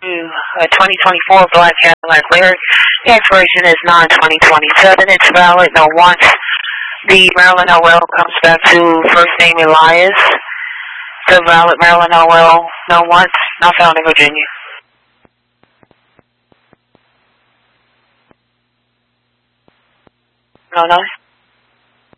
a 2024 black Cadillac Lyric. The expiration is 9/2027. It's valid no once. The Maryland OL comes back to first name Elias. The valid Maryland OL no once. Not found in Virginia. No, no.